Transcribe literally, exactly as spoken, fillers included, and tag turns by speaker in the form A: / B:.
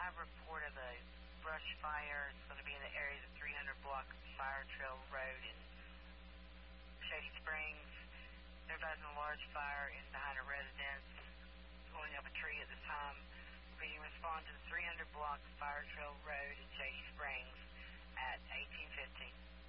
A: have reported a brush fire. It's going to be in the area of three hundred block Fire Trail Road in Shady Springs. There has been a large fire in behind a residence, going up a tree at the time. We can respond to the three hundred block Fire Trail Road in Shady Springs at eighteen fifteen.